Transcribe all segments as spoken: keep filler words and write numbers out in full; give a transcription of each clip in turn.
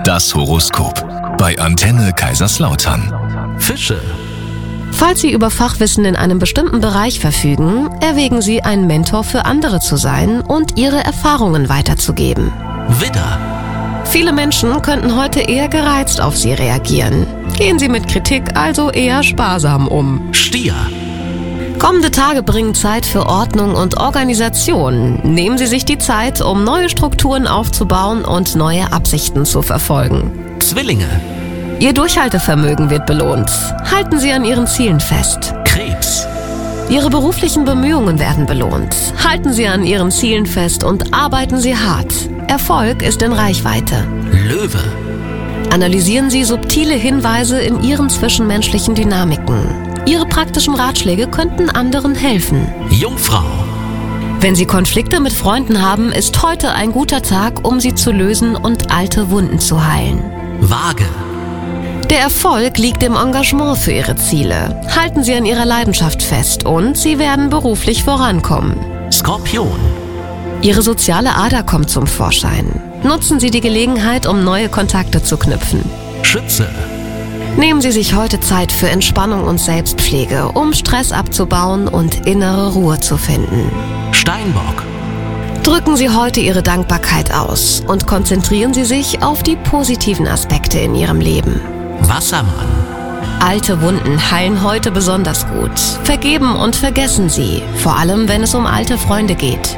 Das Horoskop bei Antenne Kaiserslautern. Fische. Falls Sie über Fachwissen in einem bestimmten Bereich verfügen, erwägen Sie, ein Mentor für andere zu sein und Ihre Erfahrungen weiterzugeben. Widder. Viele Menschen könnten heute eher gereizt auf Sie reagieren. Gehen Sie mit Kritik also eher sparsam um. Stier. Kommende Tage bringen Zeit für Ordnung und Organisation. Nehmen Sie sich die Zeit, um neue Strukturen aufzubauen und neue Absichten zu verfolgen. Zwillinge. Ihr Durchhaltevermögen wird belohnt. Halten Sie an Ihren Zielen fest. Krebs. Ihre beruflichen Bemühungen werden belohnt. Halten Sie an Ihren Zielen fest und arbeiten Sie hart. Erfolg ist in Reichweite. Löwe. Analysieren Sie subtile Hinweise in Ihren zwischenmenschlichen Dynamiken. Ihre praktischen Ratschläge könnten anderen helfen. Jungfrau. Wenn Sie Konflikte mit Freunden haben, ist heute ein guter Tag, um sie zu lösen und alte Wunden zu heilen. Waage. Der Erfolg liegt im Engagement für Ihre Ziele. Halten Sie an Ihrer Leidenschaft fest und Sie werden beruflich vorankommen. Skorpion. Ihre soziale Ader kommt zum Vorschein. Nutzen Sie die Gelegenheit, um neue Kontakte zu knüpfen. Schütze. Nehmen Sie sich heute Zeit für Entspannung und Selbstpflege, um Stress abzubauen und innere Ruhe zu finden. Steinbock. Drücken Sie heute Ihre Dankbarkeit aus und konzentrieren Sie sich auf die positiven Aspekte in Ihrem Leben. Wassermann. Alte Wunden heilen heute besonders gut. Vergeben und vergessen Sie, vor allem wenn es um alte Freunde geht.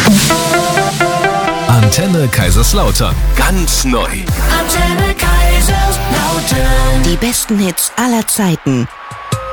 Antenne Kaiserslautern. Ganz neu. Antenne Kaiserslautern. Die besten Hits aller Zeiten.